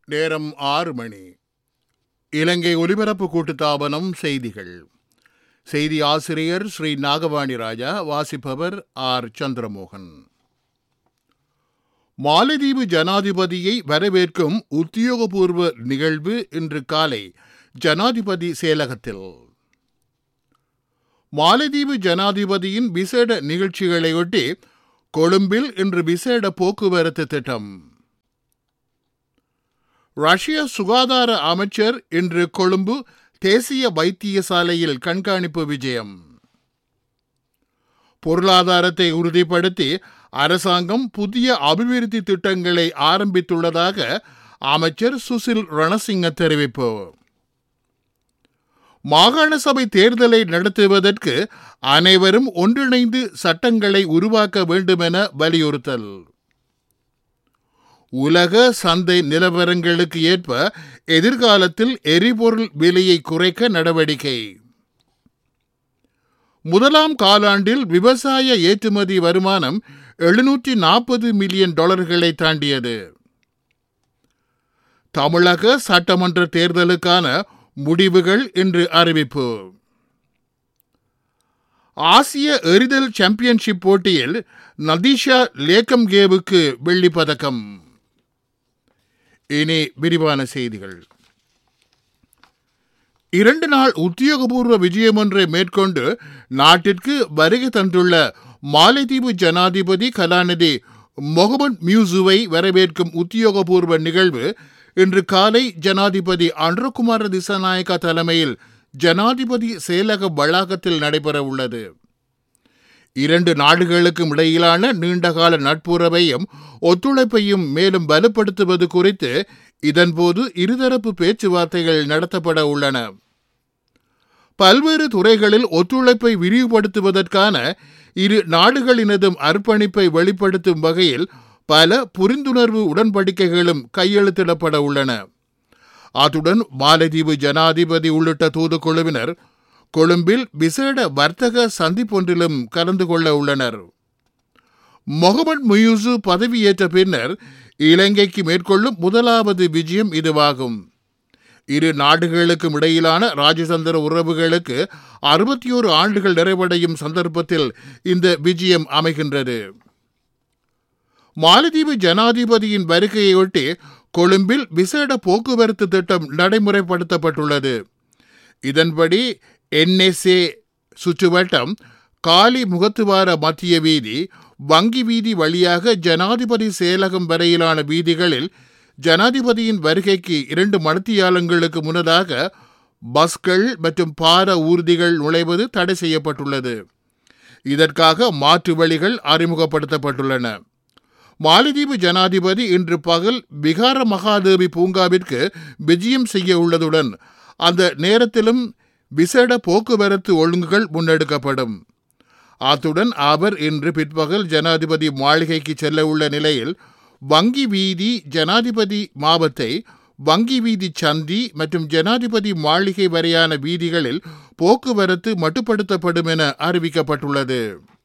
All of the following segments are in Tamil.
நேரம் 6 மணி. இலங்கை ஒலிபரப்பு கூட்டுத்தாபனம் செய்திகள். செய்தி ஆசிரியர் ஸ்ரீ நாகவாணி ராஜா. வாசிப்பவர் ஆர் சந்திரமோகன். மாலத்தீவு ஜனாதிபதியை வரவேற்கும் உத்தியோகபூர்வ நிகழ்வு இன்று காலை ஜனாதிபதி செயலகத்தில். மாலத்தீவு ஜனாதிபதியின் விசேட நிகழ்ச்சிகளையொட்டி கொழும்பில் இன்று விசேட போக்குவரத்து திட்டம். ரஷ்ய சுகாதார அமைச்சர் இன்று கொழும்பு தேசிய வைத்தியசாலையில் கண்காணிப்பு விஜயம். பொருளாதாரத்தை உறுதிப்படுத்தி அரசாங்கம் புதிய அபிவிருத்தி திட்டங்களை ஆரம்பித்துள்ளதாக அமைச்சர் சுசில் ரணசிங்க தெரிவிப்பு. மாகாண சபை தேர்தலை நடத்துவதற்கு அனைவரும் ஒன்றிணைந்து சட்டங்களை உருவாக்க வேண்டுமென வலியுறுத்தல். உலக சந்தை நிலவரங்களுக்கு ஏற்ப எதிர்காலத்தில் எரிபொருள் விலையை குறைக்க நடவடிக்கை. முதலாம் காலாண்டில் விவசாய ஏற்றுமதி வருமானம் $740 மில்லியன் தாண்டியது. தமிழக சட்டமன்ற தேர்தலுக்கான முடிவுகள் இன்று அறிவிப்பு. ஆசிய எறிதல் சாம்பியன்ஷிப் போட்டியில் நதிஷா லேக்கம்கேவுக்கு வெள்ளிப் பதக்கம். இனி விரிவான செய்திகள். 2 நாள் உத்தியோகபூர்வ விஜயம் ஒன்றை மேற்கொண்டு நாட்டிற்கு வருகை தந்துள்ள மாலத்தீவு ஜனாதிபதி கலாநிதி முகமது மியூசுவை வரவேற்கும் உத்தியோகபூர்வ நிகழ்வு இன்று காலை ஜனாதிபதி அனுரகுமார திசாநாயக்கா தலைமையில் ஜனாதிபதி செயலக வளாகத்தில் நடைபெற உள்ளது. 2 நாடுகளுக்கும் இடையிலான நீண்டகால நட்புறவையும் ஒத்துழைப்பையும் மேலும் வலுப்படுத்துவது குறித்து இதன்போது இருதரப்பு பேச்சுவார்த்தைகள் நடத்தப்பட உள்ளன. பல்வேறு துறைகளில் ஒத்துழைப்பை விரிவுபடுத்துவதற்கான இரு நாடுகளினதும் அர்ப்பணிப்பை வெளிப்படுத்தும் வகையில் பல புரிந்துணர்வு உடன்படிக்கைகளும் கையெழுத்திடப்பட உள்ளன. அத்துடன் மாலத்தீவு ஜனாதிபதி உள்ளிட்ட தூதுக்குழுவினர் கொழும்பில் விசேட வர்த்தக சந்திப்பொன்றிலும் கலந்து கொள்ள உள்ளனர். முகமது மியூசு பதவியேற்ற பின்னர் இலங்கைக்கு மேற்கொள்ளும் முதலாவது விஜயம் இதுவாகும். இரு நாடுகளுக்கும் இடையிலான ராஜதந்திர உறவுகளுக்கு 61 ஆண்டுகள் நிறைவடையும் சந்தர்ப்பத்தில் இந்த விஜயம் அமைகின்றது. மாலத்தீவு ஜனாதிபதியின் வருகையொட்டி கொழும்பில் விசேட போக்குவரத்து திட்டம் நடைமுறைப்படுத்தப்பட்டுள்ளது. இதன்படி NSA சுற்றுவட்டம், காலி முகத்துவார மத்திய வீதி, வங்கி வீதி வழியாக ஜனாதிபதி செயலகம் வரையிலான வீதிகளில் ஜனாதிபதியின் வருகைக்கு 2 மணித்தியாலங்களுக்கு முன்னதாக பஸ்கள் மற்றும் பார ஊர்திகள் நுழைவது தடை செய்யப்பட்டுள்ளது. இதற்காக மாற்று வழிகள் அறிமுகப்படுத்தப்பட்டுள்ளன. மாலத்தீவு ஜனாதிபதி இன்று பகல் விகார மகாதேவி பூங்காவிற்கு விஜயம் செய்ய உள்ளதுடன் அந்த நேரத்திலும் விசேட போக்குவரத்து ஒழுங்குகள் முன்னெடுக்கப்படும். அத்துடன் அவர் இன்று பிற்பகல் ஜனாதிபதி மாளிகைக்கு செல்ல உள்ள நிலையில் வங்கி வீதி, ஜனாதிபதி மாவத்தை, வங்கி வீதி சந்தி மற்றும் ஜனாதிபதி மாளிகை வரையான வீதிகளில் போக்குவரத்து மட்டுப்படுத்தப்படும் என அறிவிக்கப்பட்டுள்ளது.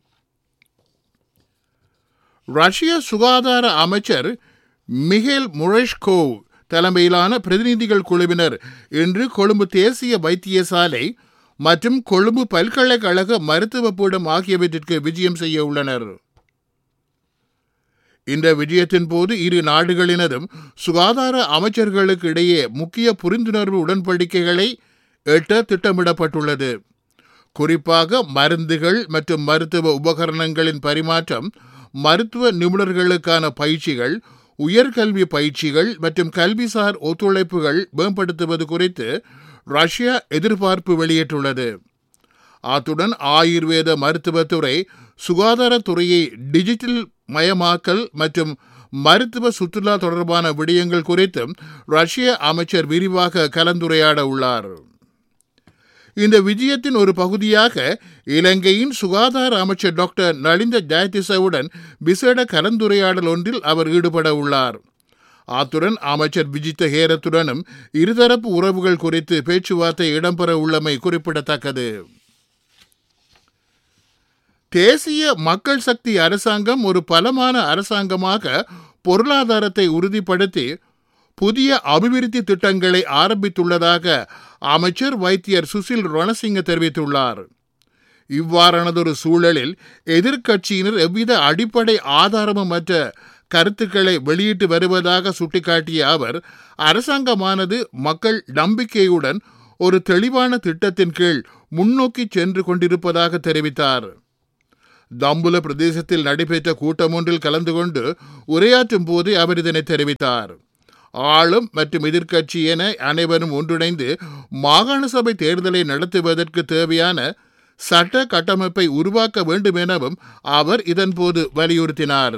ரஷ்ய சுகாதார அமைச்சர் மிகேல் முரஷ்கோவ் தலைமையிலான பிரதிநிதிகள் குழுவினர் இன்று கொழும்பு தேசிய வைத்தியசாலை மற்றும் கொழும்பு பல்கலைக்கழக மருத்துவ பீடம் ஆகியவற்றிற்கு விஜயம் செய்ய உள்ளனர். இந்த விஜயத்தின் போது இரு நாடுகளினதும் சுகாதார அமைச்சர்களுக்கு இடையே முக்கிய புரிந்துணர்வு உடன்படிக்கைகளை எட்ட திட்டமிடப்பட்டுள்ளது. குறிப்பாக மருந்துகள் மற்றும் மருத்துவ உபகரணங்களின் பரிமாற்றம், மருத்துவ நிபுணர்களுக்கான பயிற்சிகள், உயர்கல்வி பயிற்சிகள் மற்றும் கல்விசார் ஒத்துழைப்புகள் மேம்படுத்துவது குறித்து ரஷ்யா எதிர்பார்ப்பு வெளியிட்டுள்ளது. அத்துடன் ஆயுர்வேத மருத்துவத்துறை, சுகாதாரத்துறையை டிஜிட்டல் மயமாக்கல் மற்றும் மருத்துவ சுற்றுலா தொடர்பான விடயங்கள் குறித்தும் ரஷ்ய அமைச்சர் விரிவாக கலந்துரையாட உள்ளார். இந்த விஜயத்தின் ஒரு பகுதியாக இலங்கையின் சுகாதார அமைச்சர் டாக்டர் நலிந்த ஜெயதிசவுடன் விசேட கலந்துரையாடல் ஒன்றில் அவர் ஈடுபட உள்ளார். அத்துடன் அமைச்சர் விஜித்த ஹேரத்துடனும் இருதரப்பு உறவுகள் குறித்து பேச்சுவார்த்தை இடம்பெற உள்ளமை குறிப்பிடத்தக்கது. தேசிய மக்கள் சக்தி அரசாங்கம் ஒரு பலமான அரசாங்கமாக பொருளாதாரத்தை உறுதிப்படுத்தி புதிய அபிவிருத்தி திட்டங்களை ஆரம்பித்துள்ளதாக அமைச்சர் வைத்தியர் சுசில் ரணசிங்க தெரிவித்துள்ளார். இவ்வாறானதொரு சூழலில் எதிர்க்கட்சியினர் எவ்வித அடிப்படை ஆதாரமற்ற கருத்துக்களை வெளியிட்டு வருவதாக சுட்டிக்காட்டிய அவர், அரசாங்கமானது மக்கள் நம்பிக்கையுடன் ஒரு தெளிவான திட்டத்தின் கீழ் முன்னோக்கி சென்று கொண்டிருப்பதாக தெரிவித்தார். தம்புல பிரதேசத்தில் நடைபெற்ற கூட்டம் ஒன்றில் கலந்து கொண்டு உரையாற்றும் போது அவர் இதனை தெரிவித்தார். ஆளும் மற்றும் எதிர்க்கட்சி என அனைவரும் ஒன்றிணைந்து மாகாண சபை தேர்தலை நடத்துவதற்கு தேவையான சட்ட கட்டமைப்பை உருவாக்க வேண்டும் எனவும் அவர் இதன்போது வலியுறுத்தினார்.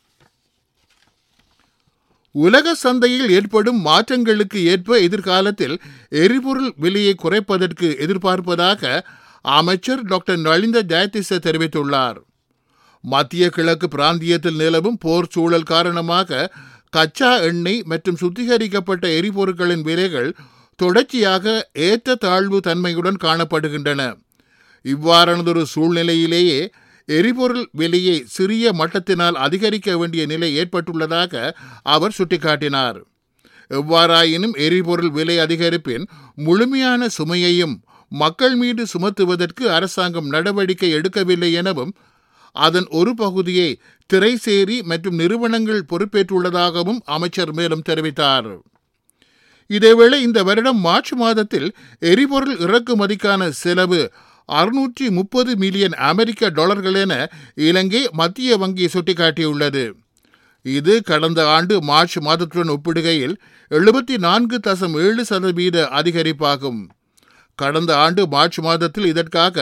உலக சந்தையில் ஏற்படும் மாற்றங்களுக்கு ஏற்ப எதிர்காலத்தில் எரிபொருள் விலையை குறைப்பதற்கு எதிர்பார்ப்பதாக அமைச்சர் டாக்டர் நலிந்த ஜெயதிச தெரிவித்துள்ளார். மத்திய கிழக்கு பிராந்தியத்தில் நிலவும் போர் சூழல் காரணமாக கச்சா எண்ணெய் மற்றும் சுத்திகரிக்கப்பட்ட எரிபொருட்களின் விலைகள் தொடர்ச்சியாக ஏற்ற தாழ்வு தன்மையுடன் காணப்படுகின்றன. இவ்வாறானதொரு சூழ்நிலையிலேயே எரிபொருள் விலையை சிறிய மட்டத்தினால் அதிகரிக்க வேண்டிய நிலை ஏற்பட்டுள்ளதாக அவர் சுட்டிக்காட்டினார். எவ்வாறாயினும் எரிபொருள் விலை அதிகரிப்பின் முழுமையான சுமையையும் மக்கள் மீது சுமத்துவதற்கு அரசாங்கம் நடவடிக்கை எடுக்கவில்லை எனவும் அதன் ஒரு பகுதியை திரைசேரி மற்றும் நிறுவனங்கள் பொறுப்பேற்றுள்ளதாகவும் அமைச்சர் மேலும் தெரிவித்தார். இதேவேளை இந்த வருடம் மார்ச் மாதத்தில் எரிபொருள் இறக்குமதிக்கான செலவு 630 மில்லியன் அமெரிக்க டாலர்கள் என இலங்கை மத்திய வங்கி சுட்டிக்காட்டியுள்ளது. இது கடந்த ஆண்டு மார்ச் மாதத்துடன் ஒப்பிடுகையில் 74.7% அதிகரிப்பாகும். கடந்த ஆண்டு மார்ச் மாதத்தில் இதற்காக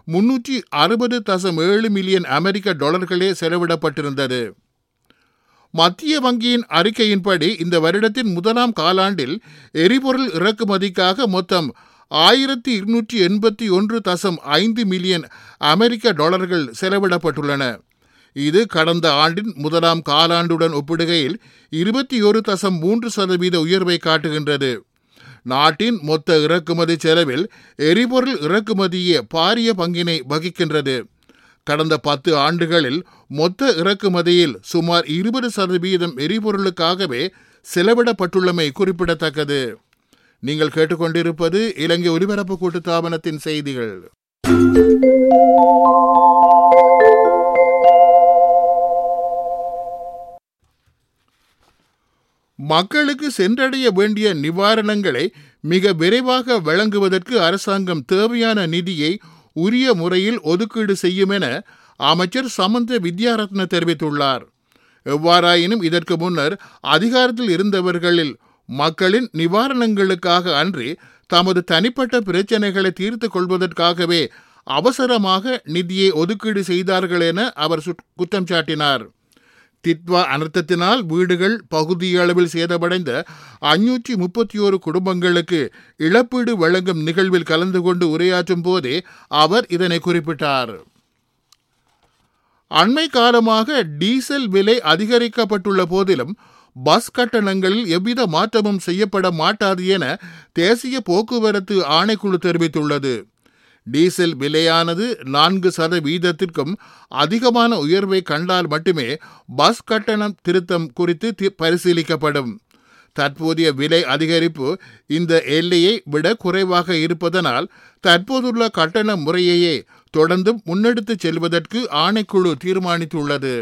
360.7 மில்லியன் அமெரிக்க டாலர்களே செலவிடப்பட்டிருந்தது. மத்திய வங்கியின் அறிக்கையின்படி இந்த வருடத்தின் முதலாம் காலாண்டில் எரிபொருள் இறக்குமதிக்காக மொத்தம் 1281.5 மில்லியன் அமெரிக்க டாலர்கள் செலவிடப்பட்டுள்ளன. இது கடந்த ஆண்டின் முதலாம் காலாண்டுடன் ஒப்பிடுகையில் 21.3% உயர்வை காட்டுகின்றது. நாட்டின் மொத்த இறக்குமதி செலவில் எரிபொருள் இறக்குமதியே பாரிய பங்கினை வகிக்கின்றது. கடந்த 10 ஆண்டுகளில் மொத்த இறக்குமதியில் சுமார் 20% எரிபொருளுக்காகவே செலவிடப்பட்டுள்ளமை குறிப்பிடத்தக்கது. நீங்கள் கேட்டுக்கொண்டிருப்பது இலங்கை ஒலிபரப்பு கூட்டுத்தாபனத்தின் செய்திகள். மக்களுக்கு சென்றடைய வேண்டிய நிவாரணங்களை மிக விரைவாக வழங்குவதற்கு அரசாங்கம் தேவையான நிதியை உரிய முறையில் ஒதுக்கீடு செய்யும் என அமைச்சர் சமந்த வித்யாரத்ன தெரிவித்துள்ளார். எவ்வாறாயினும் இதற்கு முன்னர் அதிகாரத்தில் இருந்தவர்களில் மக்களின் நிவாரணங்களுக்காக அன்றி தமது தனிப்பட்ட பிரச்சனைகளை தீர்த்து கொள்வதற்காகவே அவசரமாக நிதியை ஒதுக்கீடு செய்தார்கள் என அவர் குற்றம் சாட்டினார். தித்வா அனர்த்தத்தினால் வீடுகள் பகுதியளவில் சேதமடைந்த 531 குடும்பங்களுக்கு இழப்பீடு வழங்கும் நிகழ்வில் கலந்து கொண்டு உரையாற்றும் போதே அவர் இதனை குறிப்பிட்டார். அண்மை காலமாக டீசல் விலை அதிகரிக்கப்பட்டுள்ள போதிலும் பஸ் கட்டணங்களில் எவ்வித மாற்றமும் செய்யப்பட மாட்டாது என தேசிய போக்குவரத்து ஆணைக்குழு தெரிவித்துள்ளது. டீசல் விலையானது 4% அதிகமான உயர்வை கண்டால் மட்டுமே பஸ் கட்டணம் திருத்தம் குறித்து பரிசீலிக்கப்படும். தற்போதைய விலை அதிகரிப்பு இந்த எல்லையை விட குறைவாக இருப்பதனால் தற்போதுள்ள கட்டண முறையையே தொடர்ந்தும் முன்னெடுத்துச் செல்வதற்கு ஆணைக்குழு தீர்மானித்துள்ளது.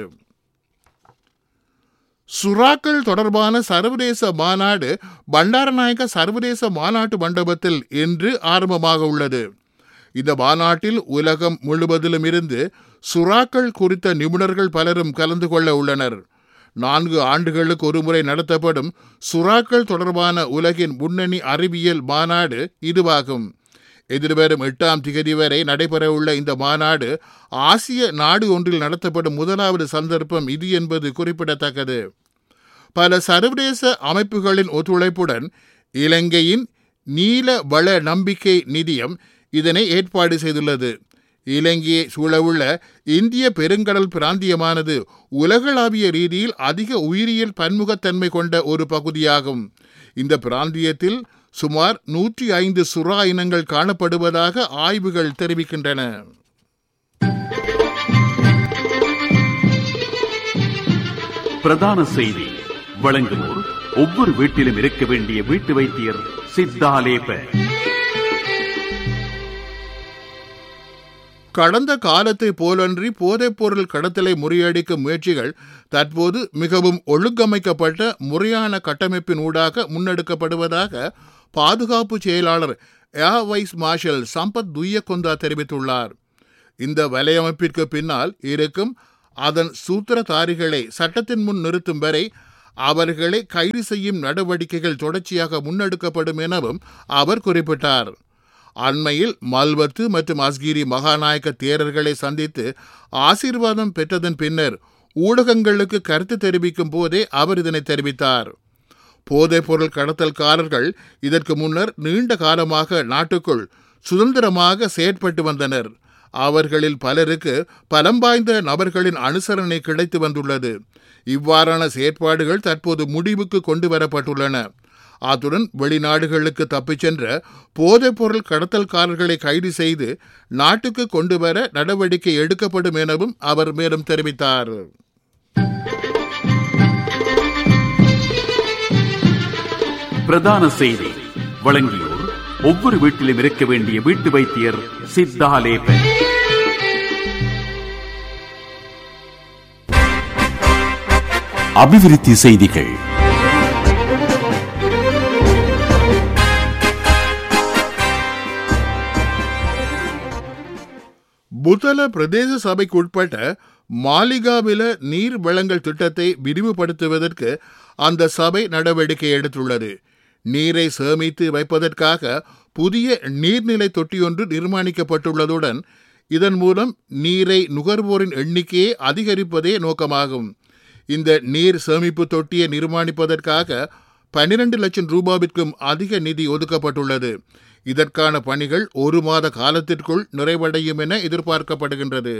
சுறாக்கள் தொடர்பான சர்வதேச மாநாடு பண்டாரநாயக்க சர்வதேச மாநாட்டு மண்டபத்தில் இன்று ஆரம்பமாக உள்ளது. இந்த மாநாட்டில் உலகம் முழுவதிலும் இருந்து சுறாக்கள் குறித்த நிபுணர்கள் பலரும் கலந்து கொள்ள உள்ளனர். 4 ஆண்டுகளுக்கு ஒருமுறை நடத்தப்படும் சுறாக்கள் தொடர்பான உலகின் முன்னணி அறிவியல் மாநாடு இதுவாகும். எதிர்வரும் 8ஆம் திகதி வரை நடைபெறவுள்ள இந்த மாநாடு ஆசிய நாடு ஒன்றில் நடத்தப்படும் முதலாவது சந்தர்ப்பம் இது என்பது குறிப்பிடத்தக்கது. பல சர்வதேச அமைப்புகளின் ஒத்துழைப்புடன் இலங்கையின் நீல வள நம்பிக்கை நிதியம் இதனை ஏற்பாடு செய்துள்ளது. இலங்கையை சூழவுள்ள இந்திய பெருங்கடல் பிராந்தியமானது உலகளாவிய ரீதியில் அதிக உயிரியல் பன்முகத்தன்மை கொண்ட ஒரு பகுதியாகும். இந்த பிராந்தியத்தில் சுமார் 105 சுறா இனங்கள் காணப்படுவதாக ஆய்வுகள் தெரிவிக்கின்றன. பிரதான செய்தி வழங்குவோர் ஒவ்வொரு வீட்டிலும் இருக்க வேண்டிய வீட்டு வைத்தியர் சித்தாலேப. கடந்த காலத்தை போலன்றி போதைப்பொருள் கடத்தலை முறியடிக்கும் முயற்சிகள் தற்போது மிகவும் ஒழுங்கமைக்கப்பட்ட முறையான கட்டமைப்பின் ஊடாக முன்னெடுக்கப்படுவதாக பாதுகாப்பு செயலாளர் air vice marshal Sampath Thuyyakontha தெரிவித்துள்ளார். இந்த வலையமைப்பிற்கு பின்னால் இருக்கும் அதன் சூத்திரதாரிகளை சட்டத்தின் முன் நிறுத்தும் வரை அவர்களை கைது செய்யும் நடவடிக்கைகள் தொடர்ச்சியாக முன்னெடுக்கப்படும் எனவும் அவர் குறிப்பிட்டார். அண்மையில் மல்வத்து மற்றும் அஸ்கிரி மகாநாயக்க தேரர்களை சந்தித்து ஆசீர்வாதம் பெற்றதன் பின்னர் ஊடகங்களுக்கு கருத்து தெரிவிக்கும் போதே அவர் இதனை தெரிவித்தார். போதைப்பொருள் கடத்தல்காரர்கள் இதற்கு முன்னர் நீண்ட காலமாக நாட்டுக்குள் சுதந்திரமாக செயற்பட்டு வந்தனர். அவர்களில் பலருக்கு பலம் வாய்ந்த நபர்களின் அனுசரணை கிடைத்து வந்துள்ளது. இவ்வாறான செயற்பாடுகள் தற்போது முடிவுக்கு கொண்டு வரப்பட்டுள்ளன. அத்துடன் வெளிநாடுகளுக்கு தப்பிச் சென்ற போதைப்பொருள் கடத்தல்காரர்களை கைது செய்து நாட்டுக்கு கொண்டு வர நடவடிக்கை எடுக்கப்படும் எனவும் அவர் மேலும் தெரிவித்தார். பிரதான செய்தி வழங்கியோர் ஒவ்வொரு வீட்டிலும் இருக்க வேண்டிய வீட்டு வைத்தியர் சித்தாலேப. அபிவிருத்தி செய்திகள். புத்தள பிரதேச சபைக்கு உட்பட்ட மாளிகாவில நீர் வழங்கல் திட்டத்தை விரிவுபடுத்துவதற்கு அந்த சபை நடவடிக்கை எடுத்துள்ளது. நீரை சேமித்து வைப்பதற்காக புதிய நீர்நிலை தொட்டியொன்று நிர்மாணிக்கப்பட்டுள்ளதுடன் இதன் மூலம் நீரை நுகர்வோரின் எண்ணிக்கையை அதிகரிப்பதே நோக்கமாகும். இந்த நீர் சேமிப்பு தொட்டியை நிர்மாணிப்பதற்காக 12 லட்சம் ரூபாவிற்கும் அதிக நிதி ஒதுக்கப்பட்டுள்ளது. இதற்கான பணிகள் 1 மாத காலத்திற்குள் நிறைவடையும் என எதிர்பார்க்கப்படுகின்றது.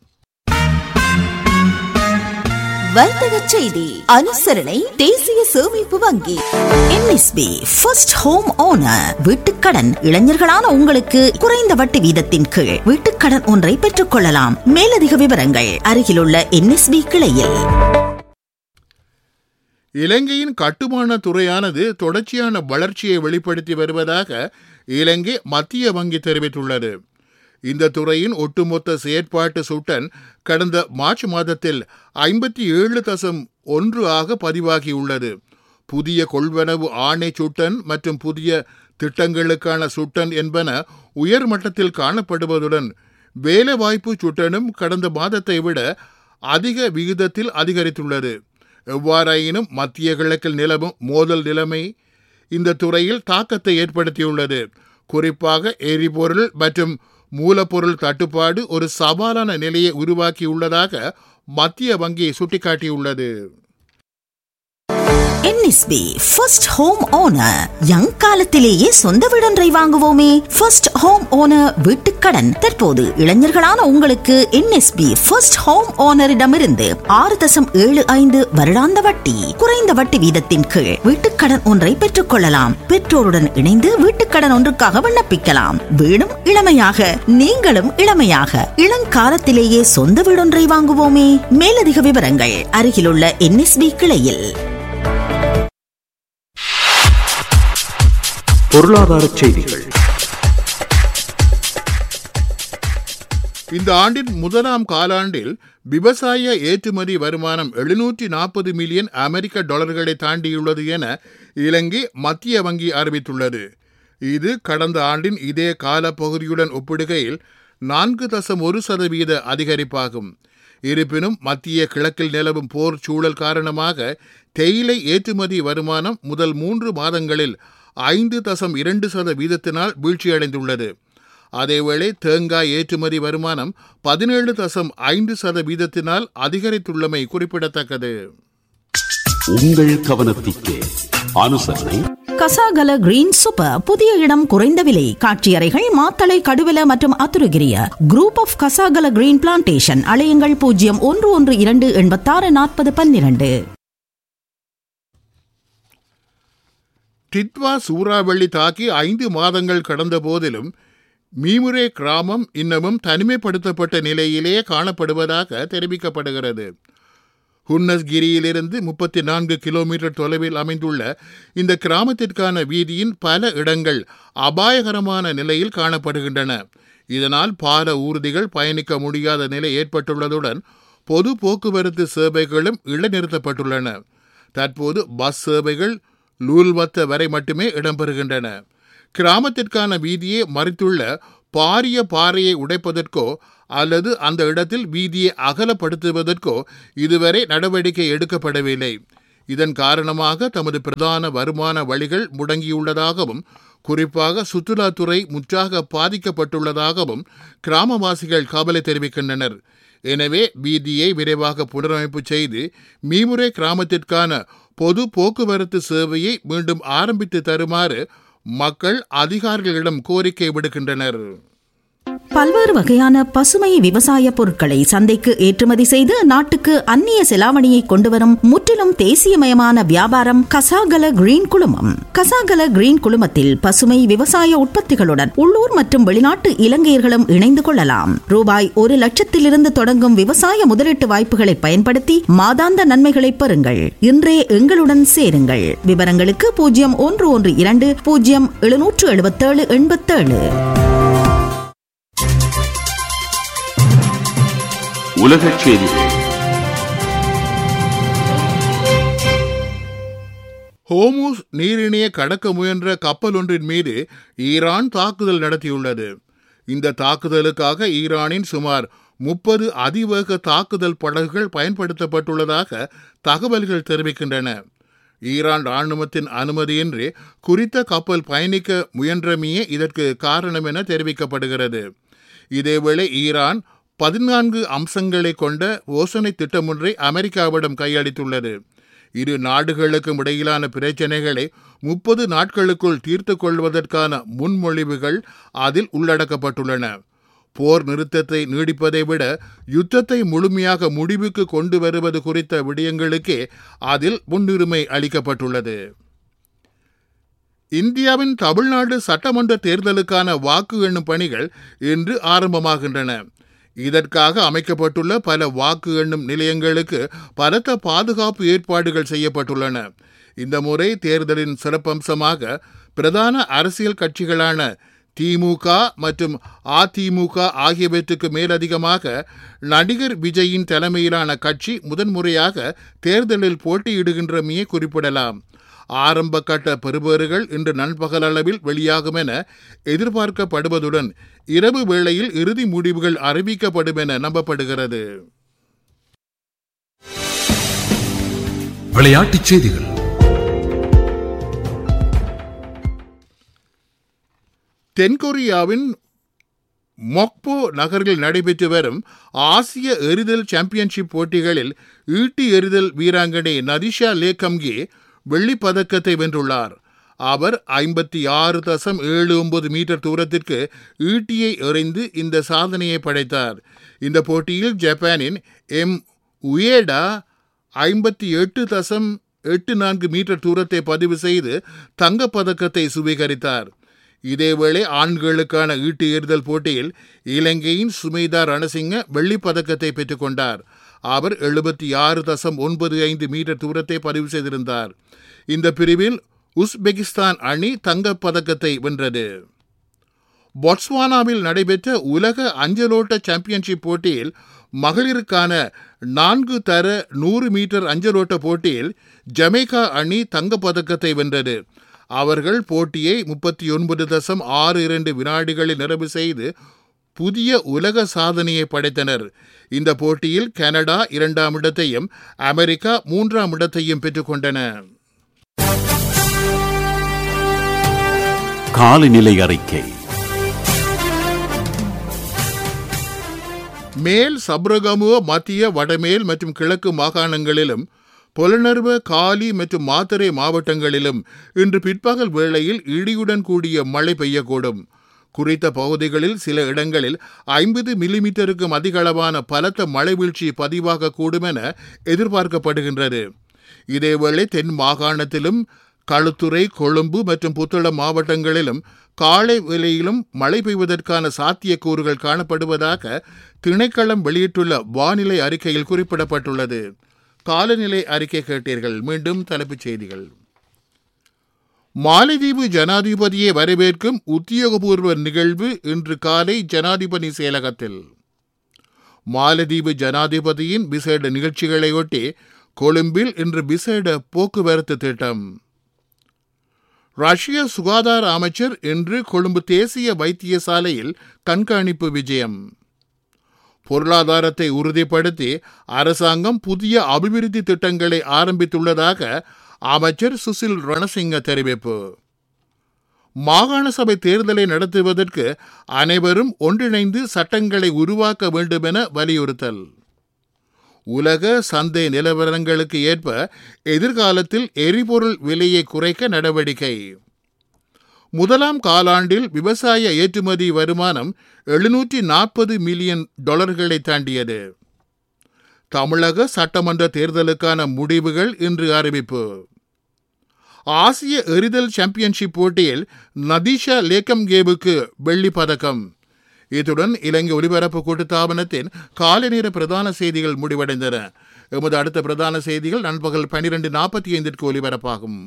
வர்த்தக செய்தி அனுசரணை தேசிய சேமிப்பு வங்கி. NSP first home owner வீட்டுக்கடன். இளைஞர்களான உங்களுக்கு குறைந்த வட்டி வீதத்தின் கீழ் வீட்டுக்கடன் ஒன்றை பெற்றுக் கொள்ளலாம். மேலதிக விவரங்கள் அருகிலுள்ள என்எஸ்பி கிளையில். இலங்கையின் கட்டுமான துறையானது தொடர்ச்சியான வளர்ச்சியை வெளிப்படுத்தி வருவதாக இலங்கை மத்திய வங்கி தெரிவித்துள்ளது. இந்த துறையின் ஒட்டுமொத்த செயற்பாட்டு சுட்டன் கடந்த மார்ச் மாதத்தில் 57.1 ஆக பதிவாகியுள்ளது. புதிய கொள்வனவு ஆணை சுட்டன் மற்றும் புதிய திட்டங்களுக்கான சுட்டன் என்பன உயர் மட்டத்தில் காணப்படுவதுடன் வேலைவாய்ப்பு சுட்டனும் கடந்த மாதத்தை விட அதிக விகிதத்தில் அதிகரித்துள்ளது. எவ்வாறாயினும் மத்திய கிழக்கில் நிலவும் மோதல் நிலைமை இந்த துறையில் தாக்கத்தை ஏற்படுத்தியுள்ளது. குறிப்பாக எரிபொருள் மற்றும் மூலப்பொருள் தட்டுப்பாடு ஒரு சவாலான நிலையை உருவாக்கியுள்ளதாக மத்திய வங்கி சுட்டிக்காட்டியுள்ளது. NSP first home owner. Young காலத்திலேயே சொந்த வீடொன்றை வாங்குவோமே. First home owner வீட்டுக்கடன். தற்போது இளைஞர்களான உங்களுக்கு என்எஸ்பி ஃபர்ஸ்ட் ஹோம் ஓனரிடமிருந்து 6.75 வருடாந்த வட்டி, குறைந்த வட்டி வீதத்தின் கீழ் வீட்டுக்கடன் ஒன்றை பெற்றுக் கொள்ளலாம். பெற்றோருடன் இணைந்து வீட்டுக்கடன் ஒன்றுக்காக விண்ணப்பிக்கலாம். வீடும் இளமையாக, நீங்களும் இளமையாக. இளங்காலத்திலேயே சொந்த வீடொன்றை வாங்குவோமே. மேலதிக விவரங்கள் அருகிலுள்ள என்எஸ்பி கிளையில். பொருளாதார செய்திகள். இந்த ஆண்டின் முதலாம் காலாண்டில் விவசாய ஏற்றுமதி வருமானம் 740 மில்லியன் அமெரிக்க டாலர்களை தாண்டியுள்ளது என இலங்கை மத்திய வங்கி அறிவித்துள்ளது. இது கடந்த ஆண்டின் இதே கால பகுதியுடன் ஒப்பிடுகையில் 4.1% அதிகரிப்பாகும். இருப்பினும் மத்திய கிழக்கில் நிலவும் போர் சூழல் காரணமாக தேயிலை ஏற்றுமதி வருமானம் முதல் 3 மாதங்களில் 5.2% வீழ்ச்சியடைந்துள்ளது. அதேவேளை தேங்காய் ஏற்றுமதி வருமானம் 17.5% அதிகரித்துள்ளமை குறிப்பிடத்தக்கது. உங்கள் கவனத்திற்கு அனுசரணை கசாகல கிரீன் சூப்பர். புதிய இடம், குறைந்த விலை, காட்சியறைகள் மாத்தளை, கடுவல மற்றும் Athurugiriya. Group of Kasagala green plantation. அலையுங்கள் 0112864012. டிட்வா சூறாவளி தாக்கி 5 மாதங்கள் கடந்த போதிலும் மீமுரே கிராமம் இன்னமும் தனிமைப்படுத்தப்பட்ட நிலையிலேயே காணப்படுவதாக தெரிவிக்கப்படுகிறது. ஹுன்னஸ்கிரியிலிருந்து 34 கிலோமீட்டர் தொலைவில் அமைந்துள்ள இந்த கிராமத்திற்கான வீதியின் பல இடங்கள் அபாயகரமான நிலையில் காணப்படுகின்றன. இதனால் பால ஊர்திகள் பயணிக்க முடியாத நிலை ஏற்பட்டுள்ளதுடன் பொது போக்குவரத்து சேவைகளும் இடைநிறுத்தப்பட்டுள்ளன. தற்போது பஸ் சேவைகள் லூல்வத்த வரை மட்டுமே இடம்பெறுகின்றன. கிராமத்திற்கான வீதியை மறைத்துள்ள பாரிய பாறையை உடைப்பதற்கோ அல்லது அந்த இடத்தில் வீதியை அகலப்படுத்துவதற்கோ இதுவரை நடவடிக்கை எடுக்கப்படவில்லை. இதன் காரணமாக தமது பிரதான வருமான வழிகள் முடங்கியுள்ளதாகவும் குறிப்பாக சுற்றுலாத்துறை முற்றாக பாதிக்கப்பட்டுள்ளதாகவும் கிராமவாசிகள் கவலை தெரிவிக்கின்றனர். எனவே வீதியை விரைவாக புனரமைப்பு செய்து மீமுறை கிராமத்திற்கான பொது போக்குவரத்து சேவையை மீண்டும் ஆரம்பித்து தருமாறு மக்கள் அதிகாரிகளிடம் கோரிக்கை விடுக்கின்றனர். பல்வேறு வகையான பசுமை விவசாய பொருட்களை சந்தைக்கு ஏற்றுமதி செய்து நாட்டுக்கு அந்நிய செலாவணியை கொண்டுவரும் முற்றிலும் தேசியமயமான வியாபாரம் கசாகல கிரீன் குழுமம். கசாகல கிரீன் குழுமத்தில் பசுமை விவசாய உற்பத்திகளுடன் உள்ளூர் மற்றும் வெளிநாட்டு இலங்கையர்களும் இணைந்து கொள்ளலாம். ரூபாய் 1,00,000 தொடங்கும் விவசாய முதலீட்டு வாய்ப்புகளை பயன்படுத்தி மாதாந்த நன்மைகளை பெறுங்கள். இன்றே எங்களுடன் சேருங்கள். விவரங்களுக்கு 0112 0777 87. உலகச் செய்திகள். ஹோர்முஸ் நீரிணையை கடக்க முயன்ற கப்பல் ஒன்றின் மீது ஈரான் தாக்குதல் நடத்தியுள்ளது. இந்த தாக்குதலுக்காக ஈரானின் சுமார் 30 அதிவேக தாக்குதல் படகுகள் பயன்படுத்தப்பட்டுள்ளதாக தகவல்கள் தெரிவிக்கின்றன. ஈரான் இராணுவத்தின் அனுமதியின்றி குறித்த கப்பல் பயணிக்க முயன்றமையே இதற்கு காரணம் என தெரிவிக்கப்படுகிறது. இதேவேளை ஈரான் 14 அம்சங்களை கொண்ட யோசனை திட்டம் ஒன்றை அமெரிக்காவிடம் கையளித்துள்ளது. இரு நாடுகளுக்கும் இடையிலான பிரச்சினைகளை 30 நாட்களுக்குள் தீர்த்து கொள்வதற்கான முன்மொழிவுகள் அதில் உள்ளடக்கப்பட்டுள்ளன. போர் நிறுத்தத்தை நீடிப்பதை விட யுத்தத்தை முழுமையாக முடிவுக்கு கொண்டு வருவது குறித்த விடயங்களுக்கே அதில் முன்னுரிமை அளிக்கப்பட்டுள்ளது. இந்தியாவின் தமிழ்நாடு சட்டமன்ற தேர்தலுக்கான வாக்கு எண்ணும் பணிகள் இன்று ஆரம்பமாகின்றன. இதற்காக அமைக்கப்பட்டுள்ள பல வாக்கு எண்ணும் நிலையங்களுக்கு பலத்த பாதுகாப்பு ஏற்பாடுகள் செய்யப்பட்டுள்ளன. இந்த முறை தேர்தலின் சிறப்பம்சமாக பிரதான அரசியல் கட்சிகளான திமுக மற்றும் அதிமுக ஆகியவற்றுக்கு மேலதிகமாக நடிகர் விஜயின் தலைமையிலான கட்சி முதன்முறையாக தேர்தலில் போட்டியிடுகின்றமையை குறிப்பிடலாம். ஆரம்ப கட்ட பெறுபேறுகள் இன்று நண்பகல் அளவில் வெளியாகும் என எதிர்பார்க்கப்படுவதுடன் இரவு வேளையில் இறுதி முடிவுகள் அறிவிக்கப்படும் என நம்பப்படுகிறது. விளையாட்டுச் செய்திகள். தென்கொரியாவின் மொக்போ நகரில் நடைபெற்று வரும் ஆசிய எறிதல் சாம்பியன்ஷிப் போட்டிகளில் ஈட்டி எறிதல் வீராங்கனை நதிஷா லேகம்கே வெள்ளிப் பதக்கத்தை வென்றுள்ளார். அவர் 56.79 மீட்டர் தூரத்திற்கு ஈட்டியை எறிந்து இந்த சாதனையை படைத்தார். இந்த போட்டியில் ஜப்பானின் உயேடா 58.84 மீட்டர் தூரத்தை பதிவு செய்து தங்கப்பதக்கத்தை சுவீகரித்தார். இதேவேளை ஆண்களுக்கான ஈட்டி எறிதல் போட்டியில் இலங்கையின் சுமேதா ரணசிங்க வெள்ளிப் பதக்கத்தை பெற்றுக் கொண்டார். அவர் 76.95 மீட்டர் தூரத்தை பதிவு செய்திருந்தார். இந்த பிரிவில் உஸ்பெகிஸ்தான் அணி தங்கப் பதக்கத்தை வென்றது. பொட்ஸ்வானாவில் நடைபெற்ற உலக அஞ்சலோட்ட சாம்பியன்ஷிப் போட்டியில் மகளிருக்கான 4 தர 100 மீட்டர் அஞ்சலோட்ட போட்டியில் ஜமைக்கா அணி தங்கப்பதக்கத்தை வென்றது. அவர்கள் போட்டியை 39.62 வினாடிகளில் நிறைவு செய்து புதிய உலக சாதனையை படைத்தனர். இந்த போட்டியில் கனடா 2ஆம் இடத்தையும் அமெரிக்கா 3ஆம் இடத்தையும் பெற்றுக்கொண்டன. காலநிலை அறிக்கை. மேல் சப்ரகமுவ, மத்திய, வடமேல் மற்றும் கிழக்கு மாகாணங்களிலும் பொலனர்வ, காலி மற்றும் மாத்தறை மாவட்டங்களிலும் இன்று பிற்பகல் வேளையில் இடியுடன் கூடிய மழை பெய்யக்கூடும். குறித்த பகுதிகளில் சில இடங்களில் 50 மில்லிமீட்டருக்கும் அதிக அளவான பலத்த மழை வீழ்ச்சி பதிவாகக்கூடும் என எதிர்பார்க்கப்படுகின்றது. இதேவேளை தென் மாகாணத்திலும் களுத்துறை, கொழும்பு மற்றும் புத்தளம் மாவட்டங்களிலும் காலை வேளையிலும் மழை பெய்வதற்கான சாத்தியக்கூறுகள் காணப்படுவதாக திணைக்களம் வெளியிட்டுள்ள வானிலை அறிக்கையில் குறிப்பிடப்பட்டுள்ளது. காலநிலை அறிக்கை கேட்டீர்கள். மீண்டும் தலைப்புச் செய்திகள். மாலைதீவு ஜனாதிபதியை வரவேற்கும் உத்தியோகபூர்வ நிகழ்வு இன்று காலை ஜனாதிபதி செயலகத்தில். மாலைதீவு ஜனாதிபதியின் விசேட நிகழ்ச்சிகளையொட்டி கொழும்பில் இன்று விசேட போக்குவரத்து திட்டம். ரஷ்ய சுகாதார அமைச்சர் இன்று கொழும்பு தேசிய வைத்தியசாலையில் கண்காணிப்பு விஜயம். பொருளாதாரத்தை உறுதிப்படுத்தி அரசாங்கம் புதிய அபிவிருத்தி திட்டங்களை ஆரம்பித்துள்ளதாக அமைச்சர் சுசில் ரணசிங்க தெரிவிப்பு. மாகாண சபை தேர்தலை நடத்துவதற்கு அனைவரும் ஒன்றிணைந்து சட்டங்களை உருவாக்க வேண்டுமென வலியுறுத்தல். உலக சந்தை நிலவரங்களுக்கு ஏற்ப எதிர்காலத்தில் எரிபொருள் விலையை குறைக்க நடவடிக்கை. முதலாம் காலாண்டில் விவசாய ஏற்றுமதி வருமானம் $740 மில்லியன் தாண்டியது. தமிழக சட்டமன்ற தேர்தலுக்கான முடிவுகள் இன்று அறிவிப்பு. ஆசிய எறிதல் சாம்பியன்ஷிப் போட்டியில் நதீஷா லேக்கம்கேவுக்கு வெள்ளி பதக்கம். இத்துடன் இலங்கை ஒலிபரப்பு கூட்டுத்தாபனத்தின் காலை நேர பிரதான செய்திகள் முடிவடைந்தன. எமது அடுத்த பிரதான செய்திகள் நண்பகல் 12:45 ஒலிபரப்பாகும்.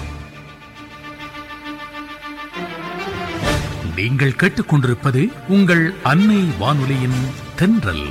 நீங்கள் கேட்டுக்கொண்டிருப்பது உங்கள் அன்னை வானொலியின் தென்றல்.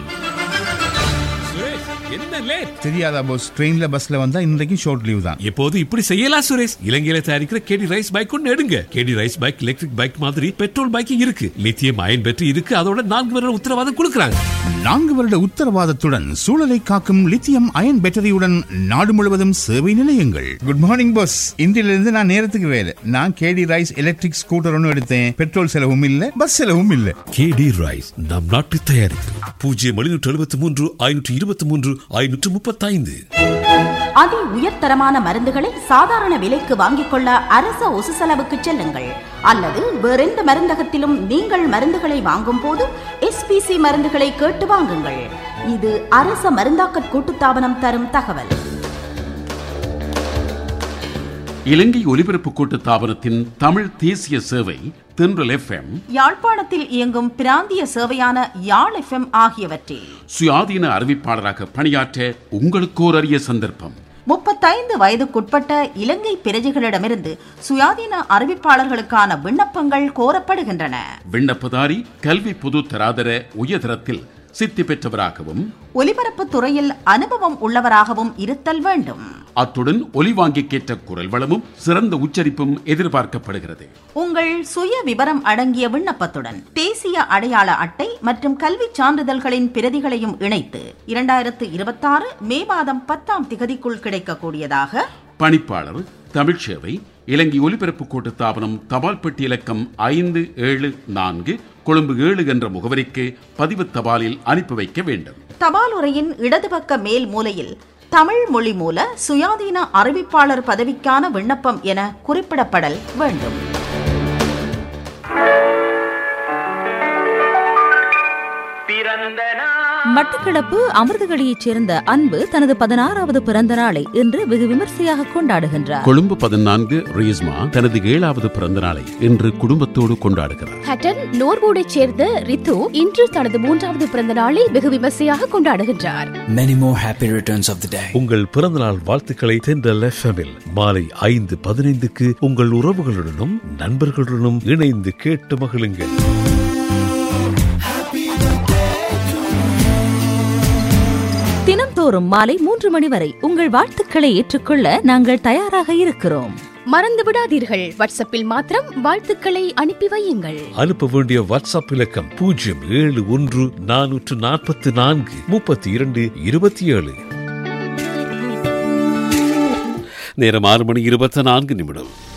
என்ன லேட் தெரியாதா போஸ்? ட்ரெயின்ல பஸ்ல வந்தா இன்றைக்கு ஷார்ட் லீவ் தான். எப்போது இப்படி செய்யலாம் சுரேஷ். இலங்கையில தயாரிக்கிற கேடி ரைஸ் பைக் ஒன்று எடுங்க. கேடி ரைஸ் பைக் எலக்ட்ரிக் பைக் மாதிரி பெட்ரோல் பைக் இருக்கு, லித்தியம் அயன் பேட்டரி இருக்கு. அதோட 4 வருட உத்தரவாதம் கொடுக்கறாங்க. 4 வருட உத்தரவாதத்துடன் சூழலை காக்கும் லித்தியம் அயன் பேட்டரியுடன் நாடு முழுவதும் சேவை நிலையங்கள். Good morning boss. இன்றிலிருந்து நான் நேரத்துக்கு வேலை. நான் கேடி ரைஸ் எலக்ட்ரிக் ஸ்கூட்டர் ஒன்று எடுத்தேன். பெட்ரோல் செலவும் இல்ல, பஸ் செலவும் இல்ல. கேடி ரைஸ் நம் நாட்டு தயாரிப்பு. 0 523 535. அதி உயர்தரமான மருந்துகளை சாதாரண விலைக்கு வாங்கிக் கொள்ள அரச ஒசு செலவுக்கு செல்லுங்கள். அல்லது வேறெந்த மருந்தகத்திலும் நீங்கள் மருந்துகளை வாங்கும் போது SPC மருந்துகளை கேட்டு வாங்குங்கள். இது அரச மருந்தாக்க கூட்டுத்தாபனம் தரும் தகவல். இலங்கை ஒலிபரப்பு கூட்டுத்தாபனத்தின் தமிழ் தேசிய சேவை தென்றல் FM, யாழ்ப்பாணத்தில் இயங்கும் பிராந்திய சேவையான யாழ் FM ஆகியவற்றில் சுயாதீன அறிவிப்பாளராக பணியாற்ற உங்களுக்கு ஒரு அரிய சந்தர்ப்பம். 35 வயதுக்குட்பட்ட இலங்கை பிரஜைகளிடமிருந்து சுயாதீன அறிவிப்பாளர்களுக்கான விண்ணப்பங்கள் கோரப்படுகின்றன. விண்ணப்பதாரி கல்வி பொது தராதர உயர்தரத்தில் சித்தி பெற்றவராகவும் ஒலிபரப்பு துறையில் அனுபவம் உள்ளவராகவும் இருத்தல் வேண்டும். அத்துடன் ஒலிவாங்கிக்கேற்ற குரல் வளமும் சிறந்த உச்சரிப்பும் எதிர்பார்க்கப்படுகிறது. உங்கள் சுய விவரம் அடங்கிய விண்ணப்பத்துடன் தேசிய அடையாள அட்டை மற்றும் கல்வி சான்றிதழ்களின் பிரதிகளையும் இணைத்து 2026 மே மாதம் 10 கிடைக்கக்கூடியதாக பணிப்பாளர் தமிழ் சேவை இலங்கை ஒலிபரப்பு கூட்டுத்தாபனம் தபால் பெட்டி இலக்கம் 574 கொழும்பு 7 என்ற முகவரிக்கு பதிவு தபாலில் அனுப்பி வைக்க வேண்டும். தபால் உரையின் இடதுபக்க மேல் மூலையில் தமிழ் மொழி மூல சுயாதீன அறிவிப்பாளர் பதவிக்கான விண்ணப்பம் என குறிப்பிடப்படல் வேண்டும். மட்டக்களப்பு அமிர்தகளியைச் சேர்ந்த அன்பு தனது 16வது பிறந்த நாளை இன்று வெகு விமர்சையாக கொண்டாடுகின்றார். கொழும்பு 14 ரீஸ்மா தனது 7வது பிறந்த நாளை இன்று குடும்பத்தோடு கொண்டாடுகிறார். ஹட்டன் நோர்வூடைச் சேர்ந்த ரித்து இன்று தனது 3வது பிறந்த நாளை வெகு விமர்சையாக கொண்டாடுகின்றார். Many more happy returns of the day. உங்கள் பிறந்தநாள் வாழ்த்துக்களை தென்றல் FM-இல் மாலை 5:15 உங்கள் உறவுகளுடனும் நண்பர்களுடனும் இணைந்து கேட்டு மகிழுங்கள். தினம்தோறும் மாலை 3 மணி வரை உங்கள் வாழ்த்துக்களை ஏற்றுக்கொள்ள நாங்கள் தயாராக இருக்கிறோம். மறந்து விடாதீர்கள், வாட்ஸ்அப்பில் மாத்திரம் வாழ்த்துக்களை அனுப்பி வையுங்கள். அனுப்ப வேண்டிய வாட்ஸ்அப் இலக்கம் 071 444 32 27. நேரம் 6:24.